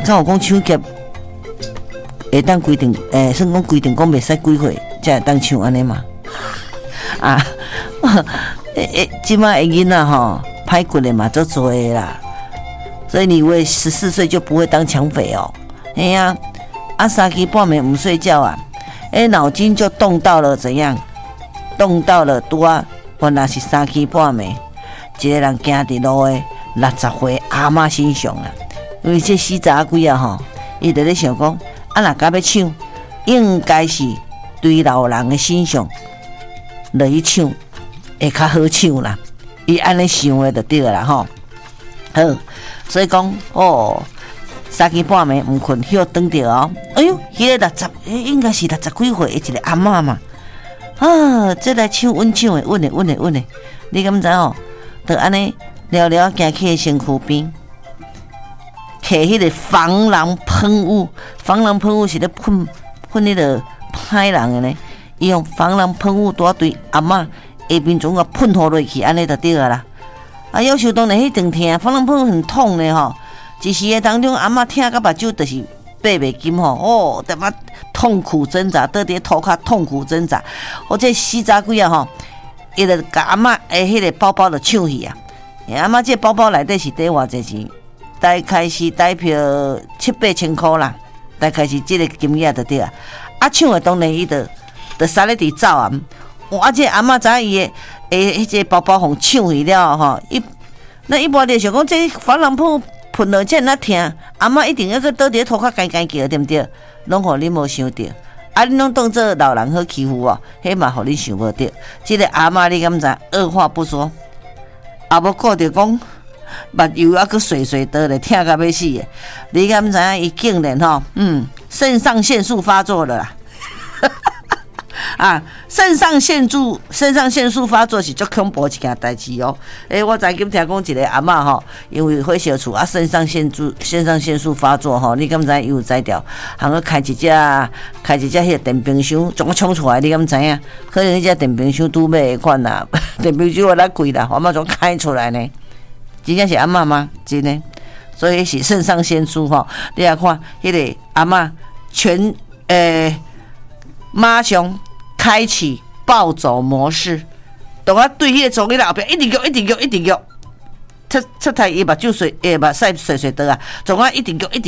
敢有讲抢劫会当规定算讲规定讲袂使几岁才会当抢安尼嘛？啊，即摆的囡仔吼，歹骨的嘛，足多的啦。所以你以为14岁就不会当抢匪哦？哎呀，3更半暝唔睡觉啊，脑筋就动到了怎样？动到了拄啊，原来是3更半暝，一个人行伫路的60岁阿嬷身上啦。因为这死查鬼啊吼，伊就咧想讲，若甲要抢，应该是对老人的身上落去抢，会较好抢啦。伊安尼想的就对啦吼。好，所以讲3更半暝唔困，休转着哦。哎呦，迄个应该是60几岁的一个阿嬷嘛。这来抢稳抢的，稳的。你敢知哦？就安尼聊聊行去身躯边，摕迄个防狼喷雾。防狼喷雾是咧喷迄个歹人的呢。伊用防狼喷雾多对阿嬷下边总个喷互落去，安尼就对啦。要求当然迄阵疼，防狼喷雾很痛的吼。一时的当中，阿嬷听到目睭就是爬袂金吼，他妈痛苦挣扎，倒伫涂骹痛苦挣扎。这死查鬼啊吼，伊就甲阿嬷的迄个包包就抢去啊！阿嬷这包包内底是得偌济钱？大概是代表7-8千块啦。大概是这个金额就对啊。抢的当然伊就杀咧伫走啊！这阿嬷知伊的迄个包包互抢去了吼，一般就想讲这防狼喷雾喷落这那疼，阿嬷一定要去倒伫涂骹干叫，对不对？拢互你无想到，你拢当做老人好欺负哦，迄嘛互你想无到。这个阿嬷你敢知？二话不说，也无顾着讲目睭还佫水倒咧，疼甲要死的。你敢知影？伊竟然吼，肾上腺素发作了啦！肾上腺素发作是足恐怖一件代志哦。我昨今听讲一个阿嬷吼，因为火烧厝肾上腺素发作吼，你敢知伊有知条？通去开一只迄个电冰箱，总冲出来，你敢知影？可能迄只电冰箱拄买的款啦，电冰箱有哪贵啦？阿嬷总开出来呢？真正是阿嬷吗？真的，所以是肾上腺素吼。你来看，迄个阿嬷马上开启暴走模式，当我对迄个走囡仔后壁一直叫，出台伊目睭目屎水倒啊，总啊一直叫，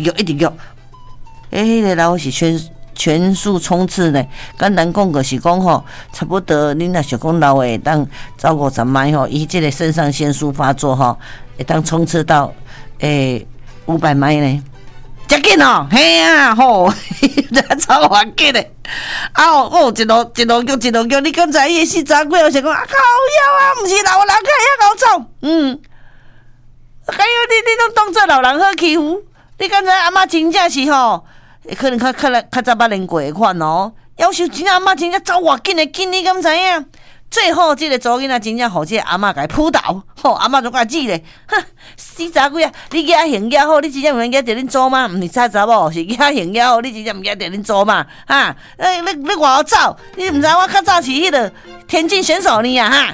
迄个老是全速冲刺呢。简单讲就是讲吼，差不多你若想讲老会当走50迈吼，伊这个肾上腺素发作吼，会当冲刺到500迈呢。真紧哦，嘿啊吼，超环紧的。一路叫，你刚才伊死查鬼，我想讲靠腰啊，毋是老人开遐高走，还有你拢当做老人好欺负，你刚才阿嬷真正是吼，可能较早捌练过的款哦，要求真正阿嬷真正走偌紧的紧，你敢知影？最后这个查囡仔真正互这个阿嬷甲伊扑倒，阿嬷就甲指咧，死查鬼啊！你举行也好，你真正毋免举着恁做嘛？毋是查某，是举行也好，你真正毋举着恁做嘛？你外口走，你毋知我较早是迄个田径选手呢啊！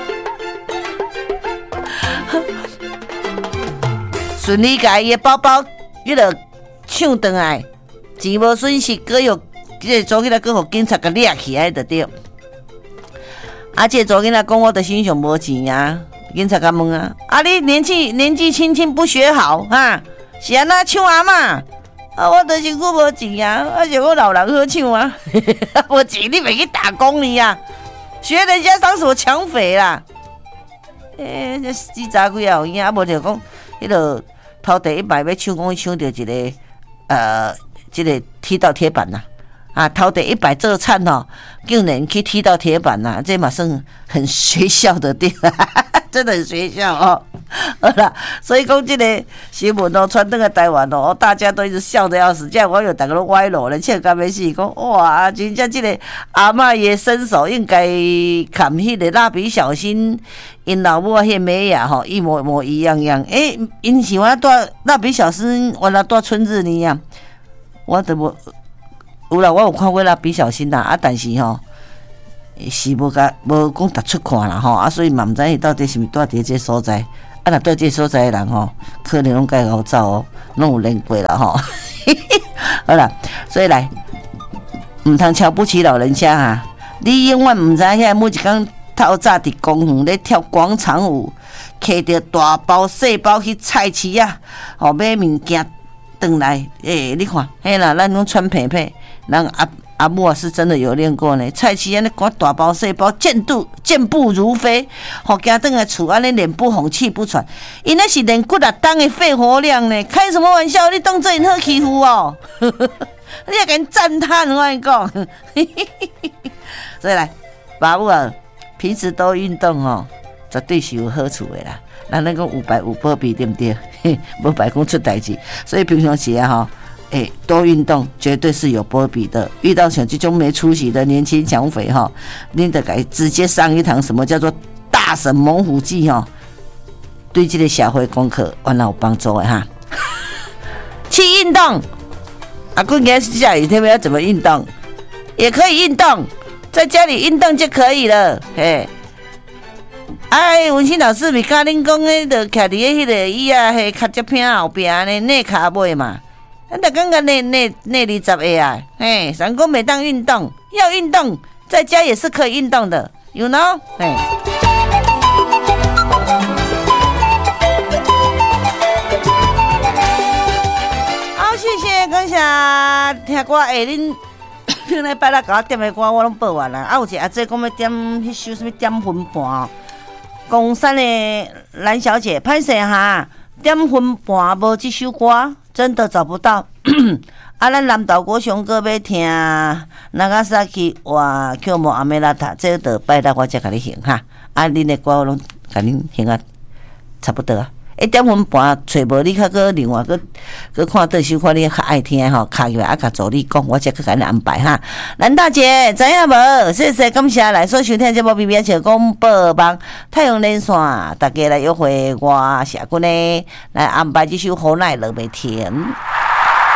顺利甲伊的包包迄个抢转来，钱无损失，佫有这个查囡仔佫互警察甲掠起来就对。这查囡仔讲，我的身上无钱啊！警察甲问啊，你年纪轻不学好是安那抢阿嬷？我的身躯无钱啊！是我老人好抢啊！无钱你袂去打工哩啊！学人家当什么抢匪啦？这死查鬼啊！有影无就讲，迄个头第一摆要抢，讲抢到一个这个踢到铁板呐！头第一摆做惨竟然去踢到铁板呐！这嘛算很学校的对啦，真的很学校哦。好啦，所以讲这个新闻传登个台湾大家都一直笑得要死，这网友大家都歪楼了，笑到要死，讲哇，真正这个阿嬷也身手应该看迄个蜡笔小新，因老母迄美雅一模一样样。因是我带蜡笔小新，我来带春日呢呀，我都无。有啦，我有看过蜡笔小新啦，但是是无讲突出看啦所以嘛毋知伊到底是毋是住伫这所在， 若对这所在的人吼，可能拢该好走哦，拢有练过了吼。好啦，所以来，唔通瞧不起老人家啊！你永远唔知遐每一天透早伫公园咧跳广场舞，摕着大包细包去菜市啊，吼买物件转来，你看，嘿啦，咱拢穿皮皮，人阿母啊是真的有练过呢。菜市安尼赶大包细包，健步如飞，吼，行转来厝安尼脸不红气不喘，因那是练骨力当的肺活量呢。开什么玩笑？你当做因好欺负哦？你也敢赞叹？我跟你讲，所以来，爸母啊，平时多运动哦，绝对是有好处的啦。咱那个有白有保庇，对不对？无白讲出代志，所以平常时啊哈，多运动绝对是有保庇的。遇到像这种没出息的年轻抢匪哈，你得该直接上一堂什么叫做大神猛虎记哈，对这个社会功课完了有帮助的哈。去运动，阿公给家里特别要怎么运动，也可以运动，在家里运动就可以了，嘿。文心老师咪甲恁讲诶，就徛伫迄个椅啊，迄脚趾片后壁安尼内骹尾嘛。咱就感觉内20个啊，三公每当运动要运动，在家也是可以运动的 ，you know？ 好，谢谢感谢听歌恁礼拜六甲我点的歌我拢播完啦。有一个阿姐讲要点迄首什么点分半。公山的蓝小姐，歹势哈，点分半无这首歌，真的找不到。咱南岛国雄哥要听Nagasaki wa Kyomo Amelata， 这就拜六我才甲你行哈。恁的歌我拢甲恁行啊，差不多啊。点分半找无你较个另外个看对首歌你较爱听吼，卡起来甲助你讲，我才去甲你安排哈。蓝大姐知影无？谢谢感谢来所收听节目 BBS 笑广播网太阳连线，大家来约会我社群呢来安排这首好耐落袂停。